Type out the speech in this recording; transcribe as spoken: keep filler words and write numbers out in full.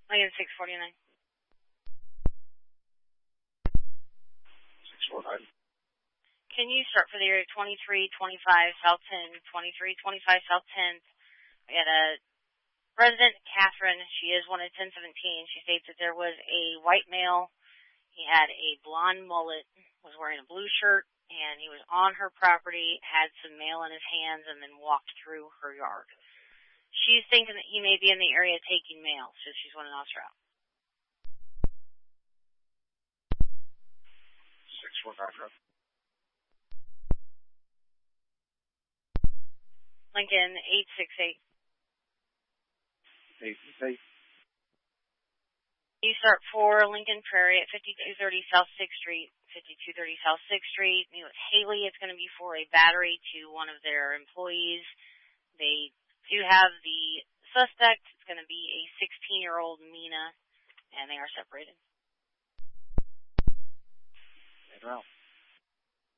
Lincoln six forty-nine. six forty-nine. Can you start for the area twenty-three twenty-five South ten, twenty-three twenty-five South tenth? We had a resident, Catherine. She is one of ten seventeen. She states that there was a white male. He had a blonde mullet, was wearing a blue shirt, and he was on her property, had some mail in his hands, and then walked through her yard. She's thinking that he may be in the area taking mail, so she's wanting us route. six forty-nine. Lincoln eight six eight. eight six eight. You start for Lincoln Prairie at fifty-two thirty South sixth Street, fifty-two thirty South sixth Street. You know, it's Haley. It's going to be for a battery to one of their employees. They do have the suspect. It's going to be a sixteen-year-old Mina, and they are separated. Well.